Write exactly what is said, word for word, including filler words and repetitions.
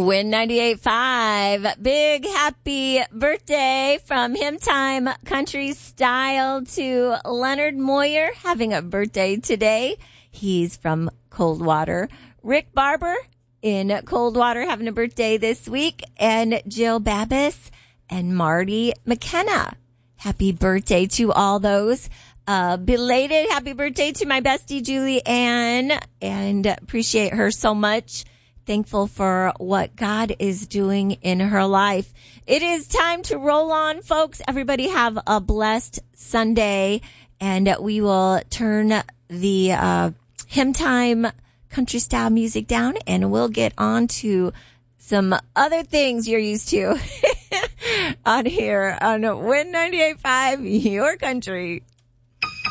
Win ninety-eight point five. Big happy birthday from Hymn Time Country Style to Leonard Moyer having a birthday today. He's from Coldwater. Rick Barber in Coldwater having a birthday this week. And Jill Babis and Marty McKenna. Happy birthday to all those. Uh, belated happy birthday to my bestie Julie Ann, and appreciate her so much. Thankful for what God is doing in her life. It is time to roll on, folks. Everybody have a blessed Sunday, and we will turn the uh, Hymn Time country style music down, and we'll get on to some other things you're used to on here on Win ninety-eight point five, your country.